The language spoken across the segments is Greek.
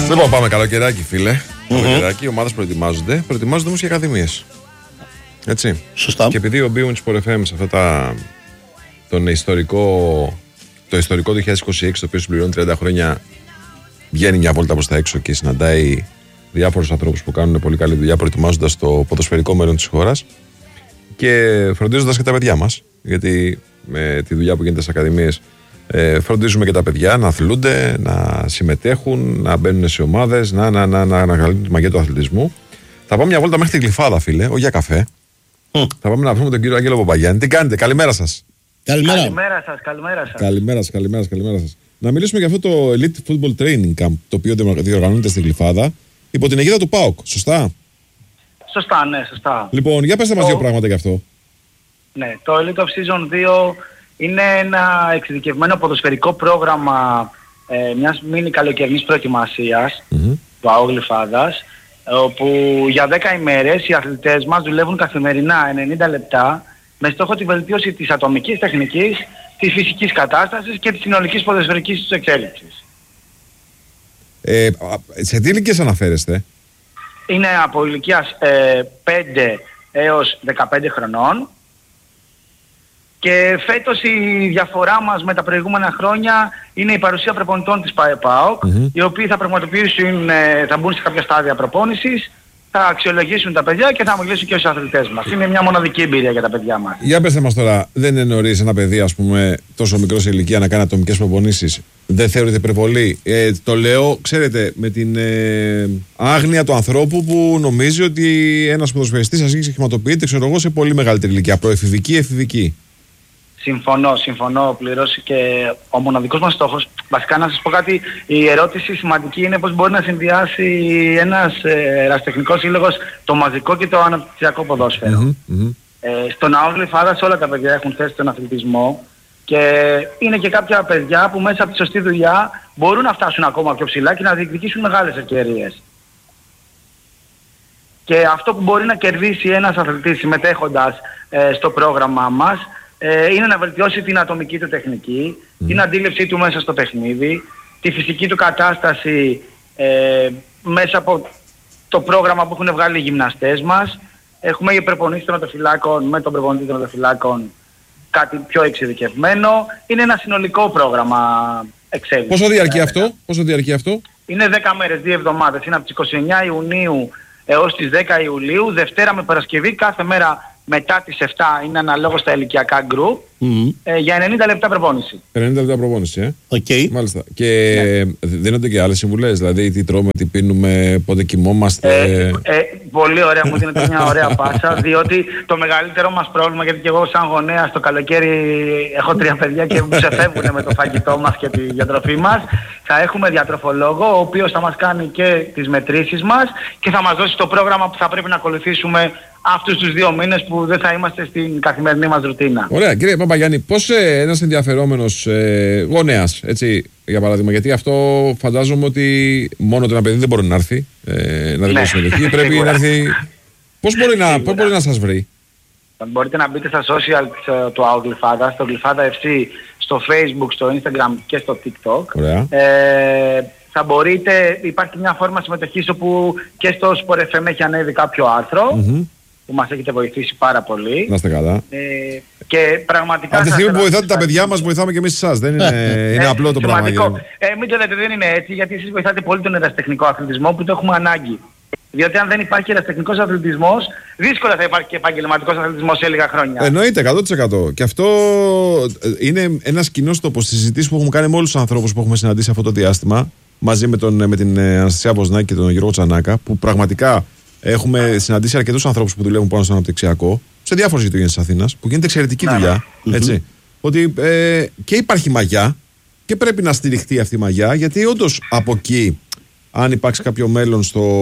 Λοιπόν, πάμε καλοκαιράκι, φίλε. Καλοκαιράκι, οι ομάδες προετοιμάζονται όμως και ακαδημίες. Έτσι. Σωστά. Και επειδή ο Beyond Sport FM σε αυτά το ιστορικό 2026, το οποίο συμπληρώνει 30 χρόνια, βγαίνει μια βόλτα προς τα έξω και συναντάει διάφορους ανθρώπους που κάνουν πολύ καλή δουλειά προετοιμάζοντας το ποδοσφαιρικό μέλλον της χώρας και φροντίζοντας και τα παιδιά μας. Γιατί με τη δουλειά που γίνεται στις ακαδημίες φροντίζουμε και τα παιδιά να αθλούνται, να συμμετέχουν, να μπαίνουν σε ομάδες, να ανακαλύπτουν τη μαγεία του αθλητισμού. Θα πάμε μια βόλτα μέχρι την Γλυφάδα, φίλε, όχι για καφέ. Θα πάμε να βρούμε τον κύριο Άγγελο Παπαγιάννη. Τι κάνετε, καλημέρα σας. Καλημέρα σας. Καλημέρα σας. Να μιλήσουμε για αυτό το Elite Football Training Camp, το οποίο διοργανώνεται στην Γλυφάδα, υπό την αιγίδα του ΠΑΟΚ, σωστά? Σωστά, ναι, σωστά. Λοιπόν, για πέστε μας δύο πράγματα γι' αυτό. Ναι, το Elite of Season 2 είναι ένα εξειδικευμένο ποδοσφαιρικό πρόγραμμα μιας μίνι καλοκαιρινής προετοιμασίας του ΑΟ Γλυφάδας, όπου για 10 ημέρες οι αθλητές μας δουλεύουν καθημερινά 90 λεπτά με στόχο τη βελτίωση της ατομικής τεχνικής, της φυσικής κατάστασης και της συνολικής ποδοσφαιρικής τους εξέλιξης. Σε τι ηλικίες αναφέρεστε? Είναι από ηλικίας 5 έως 15 χρονών και φέτος η διαφορά μας με τα προηγούμενα χρόνια είναι η παρουσία προπονητών της ΠΑΟΚ, οι οποίοι θα μπουν σε κάποια στάδια προπόνησης, θα αξιολογήσουν τα παιδιά και θα μιλήσουν και στους αθλητές μας. Είναι μια μοναδική εμπειρία για τα παιδιά μας. Για πέστε μας τώρα, δεν είναι νωρίς ένα παιδί, ας πούμε, τόσο μικρό σε ηλικία να κάνει ατομικές προπονήσεις? Δεν θεωρείται υπερβολή? Το λέω, ξέρετε, με την άγνοια του ανθρώπου που νομίζει ότι ένας ποδοσφαιριστής ας σχηματοποιείται, ξέρω εγώ, σε πολύ μεγαλύτερη ηλικία, προεφηβική, εφηβική. Συμφωνώ πλήρως και ο μοναδικός μας στόχος, βασικά να σας πω κάτι, η ερώτηση σημαντική είναι πώς μπορεί να συνδυάσει ένας ερασιτεχνικός σύλλογος το μαζικό και το αναπτυξιακό ποδόσφαιρο. Στον ΑΟ Γλυφάδας όλα τα παιδιά έχουν θέση στον αθλητισμό και είναι και κάποια παιδιά που μέσα από τη σωστή δουλειά μπορούν να φτάσουν ακόμα πιο ψηλά και να διεκδικήσουν μεγάλες ευκαιρίες. Και αυτό που μπορεί να κερδίσει ένας αθλητής συμμετέχοντας στο πρόγραμμά μας είναι να βελτιώσει την ατομική του τεχνική, την αντίληψή του μέσα στο παιχνίδι, τη φυσική του κατάσταση μέσα από το πρόγραμμα που έχουν βγάλει οι γυμναστές μας. Έχουμε οι προπονήσεις των τερματοφυλάκων με τον προπονητή των τερματοφυλάκων κάτι πιο εξειδικευμένο. Είναι ένα συνολικό πρόγραμμα εξέλιξης. Πόσο διαρκεί αυτό? Είναι 10 μέρες, 2 εβδομάδες. Είναι από τις 29 Ιουνίου έως τις 10 Ιουλίου, Δευτέρα με Παρασκευή, κάθε μέρα μετά τις 7 είναι αναλόγως στα ηλικιακά γκρουπ, για 90 λεπτά προπόνηση. 90 λεπτά προπόνηση, Okay. Μάλιστα. Και δίνονται και άλλες συμβουλές, δηλαδή τι τρώμε, τι πίνουμε, πότε κοιμόμαστε? Πολύ ωραία, μου δίνετε μια ωραία πάσα, διότι το μεγαλύτερο μας πρόβλημα, γιατί και εγώ σαν γονέας το καλοκαίρι έχω 3 παιδιά και μου ξεφεύγουν με το φαγητό μας και τη διατροφή μας, θα έχουμε διατροφολόγο, ο οποίος θα μας κάνει και τις μετρήσεις μας και θα μας δώσει το πρόγραμμα που θα πρέπει να ακολουθήσουμε αυτούς τους 2 μήνες που δεν θα είμαστε στην καθημερινή μας ρουτίνα. Ωραία, κύριε Παπαγιάννη, πώς ένας ενδιαφερόμενος γονέας, έτσι, για παράδειγμα, γιατί αυτό φαντάζομαι ότι μόνο το ένα παιδί δεν μπορεί να έρθει να δει συμμετοχή, πρέπει να έρθει. Πώς μπορεί να σας βρει? Μπορείτε να μπείτε στα social του ΑΟ Γλυφάδα, στο Γλυφάδα FC, στο Facebook, στο Instagram και στο TikTok. Ωραία. Θα μπορείτε, υπάρχει μια φόρμα συμμετοχής όπου και στο Sport FM έχει ανέβει κάποιο άρθρο που μας έχετε βοηθήσει πάρα πολύ. Να είστε καλά. Και πραγματικά από τη στιγμή που βοηθάτε τα παιδιά μας, βοηθάμε και εμείς εσάς. Δεν είναι απλό το πράγμα. Μην το λέτε, δεν είναι έτσι, γιατί εσείς βοηθάτε πολύ τον ερασιτεχνικό αθλητισμό που το έχουμε ανάγκη. Διότι αν δεν υπάρχει ερασιτεχνικός αθλητισμός, δύσκολα θα υπάρχει και επαγγελματικός αθλητισμός σε λίγα χρόνια. Εννοείται, 100%. Και αυτό είναι ένας κοινός τόπος στις συζητήσεις που έχουμε κάνει με όλους τους ανθρώπους που έχουμε συναντήσει αυτό το διάστημα, μαζί με την Αναστασία Βοσνάκη και τον Γιώργο Τσανάκα, που πραγματικά έχουμε συναντήσει αρκετούς ανθρώπους που δουλεύουν πάνω στο αναπτυξιακό, σε διάφορες γειτονιές της Αθήνας, που γίνεται εξαιρετική δουλειά. Έτσι. Ότι και υπάρχει μαγιά και πρέπει να στηριχτεί αυτή η μαγιά, γιατί όντως από εκεί, αν υπάρξει κάποιο μέλλον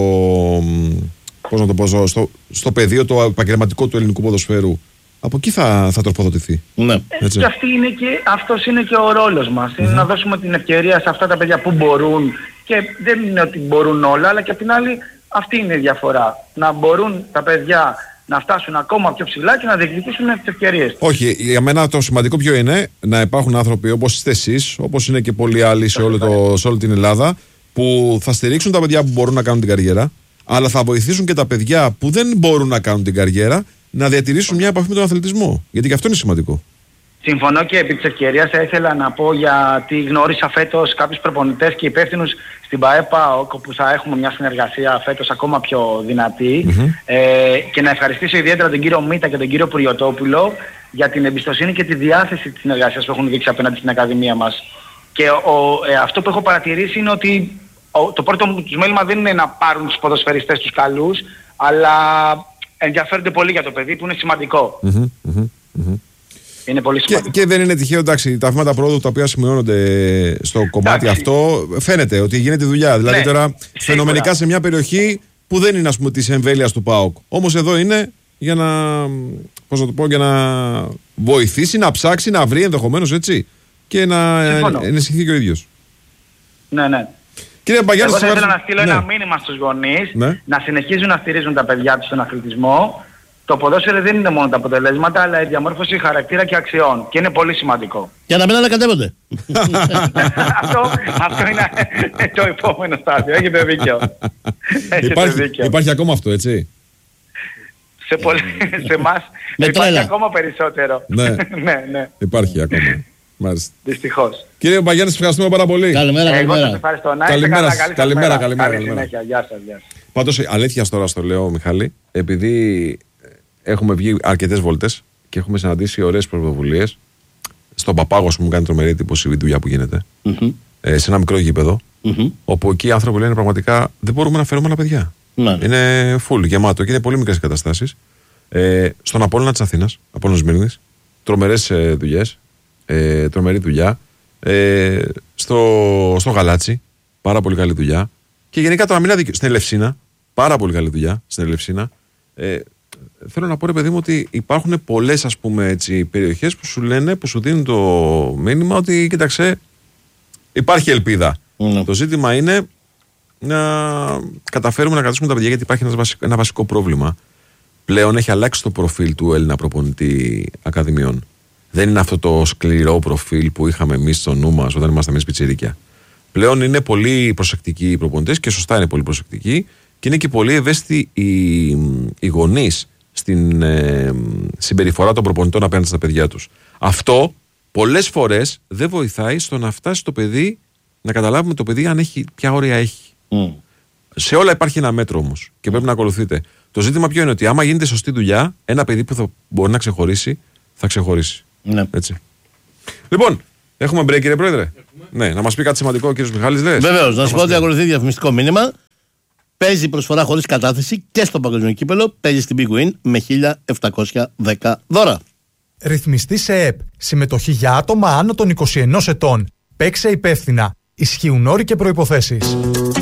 στο πεδίο το επαγγελματικό του ελληνικού ποδοσφαίρου, από εκεί θα τροφοδοτηθεί. Ναι. Και αυτός είναι και ο ρόλος μας. Είναι να δώσουμε την ευκαιρία σε αυτά τα παιδιά που μπορούν, και δεν είναι ότι μπορούν όλα, αλλά και απ' την άλλη αυτή είναι η διαφορά. Να μπορούν τα παιδιά να φτάσουν ακόμα πιο ψηλά και να διεκδικήσουν τις ευκαιρίες. Όχι, για μένα το σημαντικό ποιο είναι? Να υπάρχουν άνθρωποι όπως είστε εσείς, όπως είναι και πολλοί άλλοι σε όλη την Ελλάδα, που θα στηρίξουν τα παιδιά που μπορούν να κάνουν την καριέρα, αλλά θα βοηθήσουν και τα παιδιά που δεν μπορούν να κάνουν την καριέρα να διατηρήσουν μια επαφή με τον αθλητισμό. Γιατί και αυτό είναι σημαντικό. Συμφωνώ και επί της ευκαιρίας θα ήθελα να πω γιατί γνώρισα φέτος κάποιους προπονητές και υπεύθυνους στην ΠΑΕΠΑ, όπου θα έχουμε μια συνεργασία φέτος ακόμα πιο δυνατή, και να ευχαριστήσω ιδιαίτερα τον κύριο Μίτα και τον κύριο Πουριωτόπουλο για την εμπιστοσύνη και τη διάθεση της συνεργασίας που έχουν δείξει απέναντι στην Ακαδημία μας. Και αυτό που έχω παρατηρήσει είναι ότι το πρώτο τους μέλημα δεν είναι να πάρουν τους ποδοσφαιριστές τους καλούς, αλλά ενδιαφέρονται πολύ για το παιδί, που είναι σημαντικό. Είναι πολύ σημαντικό. Και δεν είναι τυχαίο, εντάξει, τα βήματα πρόοδου τα οποία σημειώνονται στο κομμάτι αυτό, φαίνεται ότι γίνεται δουλειά. Δηλαδή τώρα φαινομενικά σε μια περιοχή που δεν είναι, ας πούμε, της εμβέλειας του ΠΑΟΚ. Όμως εδώ είναι για να, πώς να το πω, για να βοηθήσει, να ψάξει, να βρει ενδεχομένως, έτσι, και να ενισχυθεί και ο ίδιος. Ναι. Κύριε Μπαγιάννη, εγώ θα ήθελα να στείλω ένα μήνυμα στους γονείς, να συνεχίζουν να στηρίζουν τα παιδιά τους στον αθλητισμό. Το ποδόσφαιρο δεν είναι μόνο τα αποτελέσματα, αλλά η διαμόρφωση χαρακτήρα και αξιών. Και είναι πολύ σημαντικό. Για να μην ανακατεύονται. αυτό είναι το επόμενο στάδιο. Έχετε δίκιο. Υπάρχει ακόμα αυτό, έτσι. Σε εμάς υπάρχει ακόμα περισσότερο. Ναι. Υπάρχει ακόμα. Μάλιστα. Δυστυχώς. Κύριε Μπαγιάννη, σας ευχαριστούμε πάρα πολύ. Καλημέρα. Καλημέρα. Γεια σας. Πάντως, αλήθεια τώρα στο λέω, Μιχάλη, επειδή έχουμε βγει αρκετές βόλτες και έχουμε συναντήσει ωραίες πρωτοβουλίες. Στον Παπάγο, μου κάνει τρομερή εντύπωση η δουλειά που γίνεται. Σε ένα μικρό γήπεδο, όπου εκεί οι άνθρωποι λένε πραγματικά δεν μπορούμε να φέρουμε άλλα παιδιά. Είναι full, γεμάτο και είναι πολύ μικρές καταστάσεις. Στον Απόλλωνα της Αθήνας, Απόλλωνας Σμύρνης, τρομερές δουλειές. Τρομερή δουλειά. Στο Γαλάτσι, πάρα πολύ καλή δουλειά. Και γενικά τώρα μιλάω στην Ελευσίνα, πάρα πολύ καλή δουλειά στην Ελευσίνα. Θέλω να πω, ρε παιδί μου, ότι υπάρχουν πολλές, ας πούμε, έτσι, περιοχές που σου λένε, που σου δίνουν το μήνυμα ότι κοίταξε, υπάρχει ελπίδα. Το ζήτημα είναι να καταφέρουμε να κρατήσουμε τα παιδιά, γιατί υπάρχει ένα βασικό πρόβλημα. Πλέον έχει αλλάξει το προφίλ του Έλληνα προπονητή ακαδημιών. Δεν είναι αυτό το σκληρό προφίλ που είχαμε εμείς στο νου μας όταν ήμασταν εμείς πιτσιρίκια. Πλέον είναι πολύ προσεκτικοί οι προπονητές, και σωστά είναι πολύ προσεκτικοί, και είναι και πολύ ευαίσθητοι οι γονείς στην συμπεριφορά των προπονητών απέναντι στα παιδιά τους. Αυτό πολλές φορές δεν βοηθάει στο να φτάσει το παιδί, να καταλάβουμε το παιδί αν έχει, ποια όρια έχει. Σε όλα υπάρχει ένα μέτρο όμως και πρέπει να ακολουθείτε. Το ζήτημα ποιο είναι, ότι άμα γίνεται σωστή δουλειά, ένα παιδί που θα μπορεί να ξεχωρίσει, θα ξεχωρίσει. Έτσι. Λοιπόν, έχουμε break, κύριε Πρόεδρε. Ναι, να μας πει κάτι σημαντικό ο κύριος Μιχάλης. Βεβαίως, να σου πω ότι ακολουθεί διαφημιστικό μήνυμα. Παίζει προσφορά χωρίς κατάθεση και στο παγκόσμιο κύπελο. Παίζει στην Big Win με 1.710 δώρα. Ρυθμιστή σε ΕΠ. Συμμετοχή για άτομα άνω των 21 ετών. Παίξε υπεύθυνα. Ισχύουν όροι και προϋποθέσεις.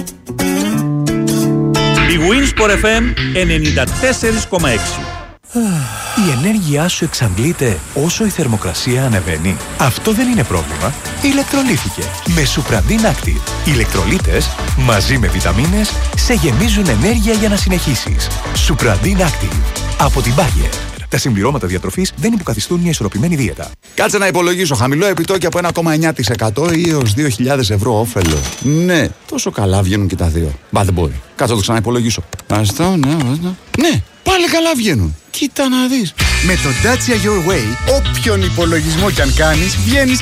Big Win Sport FM 94,6. Η ενέργειά σου εξαντλείται όσο η θερμοκρασία ανεβαίνει. Αυτό δεν είναι πρόβλημα. Ηλεκτρολύθηκε με Supradin Active. Οι ηλεκτρολίτες μαζί με βιταμίνες σε γεμίζουν ενέργεια για να συνεχίσεις. Supradin Active από την Bayer. Τα συμπληρώματα διατροφής δεν υποκαθιστούν μια ισορροπημένη δίαιτα. Κάτσε να υπολογίσω. Χαμηλό επιτόκιο από 1,9% ή έως 2.000 ευρώ όφελο. Ναι, τόσο καλά βγαίνουν και τα δύο. Μπα, δεν μπορεί. Κάτσε να το ξαναυπολογίσω. Ναι, πάλι καλά βγαίνουν. Κοίτα να δεις. Με το Dacia Your Way, όποιον υπολογισμό κι αν κάνεις, βγαίνεις